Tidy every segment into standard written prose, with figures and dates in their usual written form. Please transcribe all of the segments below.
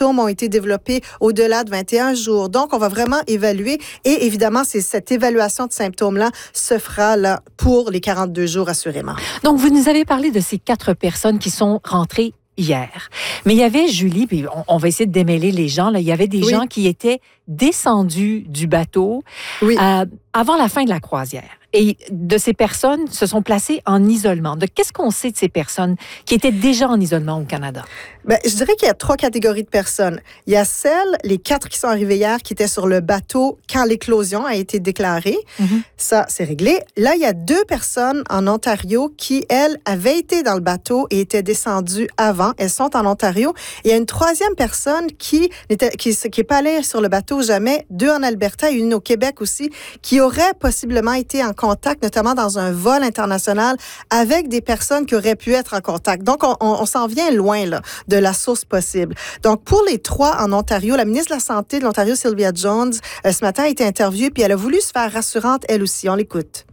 symptômes ont été développés au-delà de 21 jours. Donc, on va vraiment évaluer et évidemment, c'est cette évaluation de symptômes-là se fera là pour les 42 jours assurément. Donc, vous nous avez parlé de ces 4 personnes qui sont rentrées hier. Mais il y avait, Julie, puis on va essayer de démêler les gens, là, il y avait des gens qui étaient descendus du bateau avant la fin de la croisière. Et de ces personnes se sont placées en isolement. Donc, qu'est-ce qu'on sait de ces personnes qui étaient déjà en isolement au Canada? Bien, je dirais qu'il y a 3 catégories de personnes. Il y a les 4 qui sont arrivées hier, qui étaient sur le bateau quand l'éclosion a été déclarée. Mm-hmm. Ça, c'est réglé. Là, il y a 2 personnes en Ontario qui, elles, avaient été dans le bateau et étaient descendues avant. Elles sont en Ontario. Et il y a une 3e personne qui est pas allée sur le bateau jamais, 2 en Alberta et une au Québec aussi, qui aurait possiblement été en contact, notamment dans un vol international, avec des personnes qui auraient pu être en contact. Donc, on s'en vient loin là, de la source possible. Donc, pour les 3 en Ontario, la ministre de la Santé de l'Ontario, Sylvia Jones, ce matin a été interviewée, puis elle a voulu se faire rassurante, elle aussi. On l'écoute.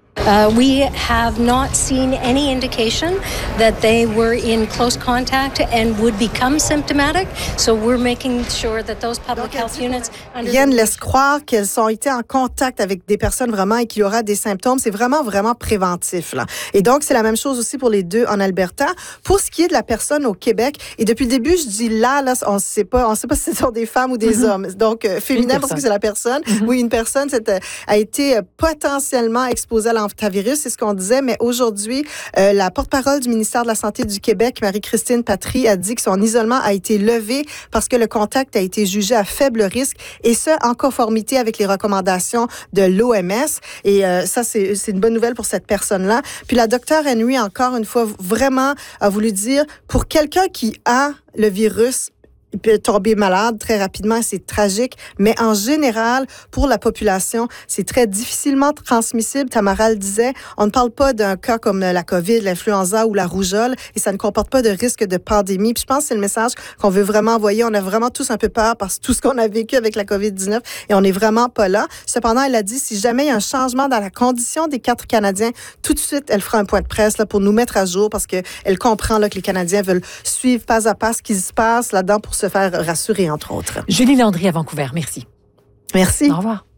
We have not seen any indication that they were in close contact and would become symptomatic. So we're making sure that those public health units... Rien ne laisse croire qu'elles ont été en contact avec des personnes vraiment et qu'il y aura des symptômes. C'est vraiment, vraiment préventif, là. Et donc, c'est la même chose aussi pour les 2 en Alberta. Pour ce qui est de la personne au Québec, et depuis le début, je dis là, on ne sait pas si ce sont des femmes ou des hommes. Donc, féminin parce que c'est la personne. Oui, une personne a été potentiellement exposée à l'hantavirus, c'est ce qu'on disait, mais aujourd'hui, la porte-parole du ministère de la Santé du Québec, Marie-Christine Patry, a dit que son isolement a été levé parce que le contact a été jugé à faible risque, et ce, en conformité avec les recommandations de l'OMS. Et ça, c'est une bonne nouvelle pour cette personne-là. Puis la docteure Henry, encore une fois, vraiment a voulu dire, pour quelqu'un qui a le virus, il peut tomber malade très rapidement, c'est tragique. Mais en général, pour la population, c'est très difficilement transmissible. Tamara le disait, on ne parle pas d'un cas comme la COVID, l'influenza ou la rougeole, et ça ne comporte pas de risque de pandémie. Puis je pense que c'est le message qu'on veut vraiment envoyer. On a vraiment tous un peu peur parce que tout ce qu'on a vécu avec la COVID-19, et on n'est vraiment pas là. Cependant, elle a dit, si jamais il y a un changement dans la condition des 4 Canadiens, tout de suite, elle fera un point de presse là, pour nous mettre à jour, parce qu'elle comprend là, que les Canadiens veulent suivre pas à pas ce qui se passe là-dedans pour se faire rassurer, entre autres. Julie Landry à Vancouver, merci. Merci. Au revoir.